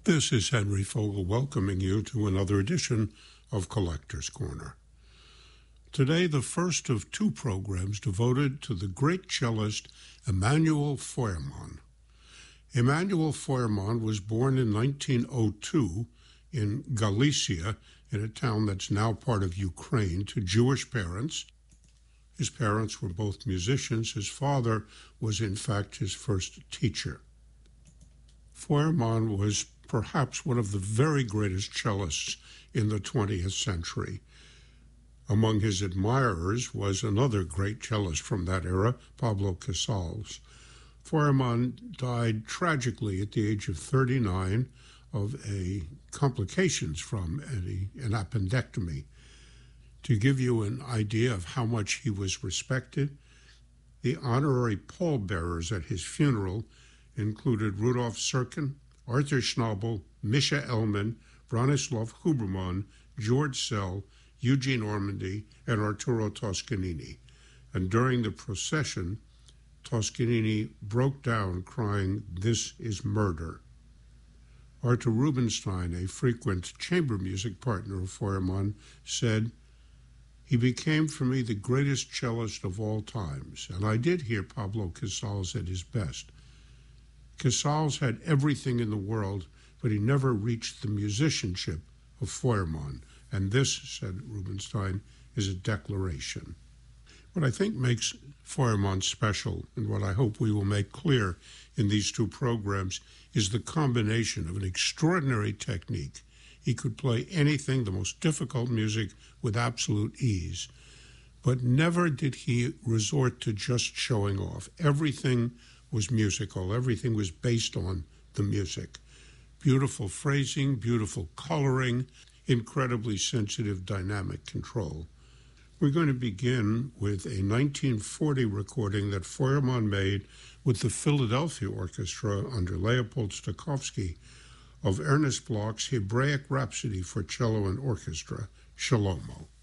This is Henry Fogel welcoming you to another edition of Collector's Corner. Today, the first of two programs devoted to the great cellist Emanuel Feuermann. Emanuel Feuermann was born in 1902 in Galicia, in a town that's now part of Ukraine, to Jewish parents. His parents were both musicians. His father was, in fact, his first teacher. Feuermann was perhaps one of the very greatest cellists in the 20th century. Among his admirers was another great cellist from that era, Pablo Casals. Feuermann died tragically at the age of 39 of complications from an appendectomy. To give you an idea of how much he was respected, the honorary pallbearers at his funeral included Rudolf Serkin, Arthur Schnabel, Misha Elman, Branislav Huberman, George Sell, Eugene Ormandy, and Arturo Toscanini. And during the procession, Toscanini broke down crying, "This is murder." Artur Rubinstein, a frequent chamber music partner of Feuermann, said, "He became for me the greatest cellist of all times." And I did hear Pablo Casals at his best. Casals had everything in the world, but he never reached the musicianship of Feuermann. And this, said Rubinstein, is a declaration. What I think makes Feuermann special, and what I hope we will make clear in these two programs, is the combination of an extraordinary technique. He could play anything, the most difficult music, with absolute ease. But never did he resort to just showing off. Everything was musical. Everything was based on the music. Beautiful phrasing, beautiful coloring, incredibly sensitive dynamic control. We're going to begin with a 1940 recording that Feuermann made with the Philadelphia Orchestra under Leopold Stokowski of Ernest Bloch's Hebraic Rhapsody for Cello and Orchestra, Shlomo.